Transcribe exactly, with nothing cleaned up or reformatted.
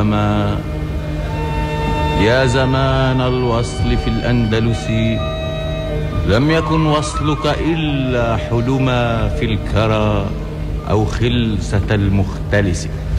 ما يا زمان الوصل في الأندلس، لم يكن وصلك إلا حلما في الكرى أو خلسة المختلس.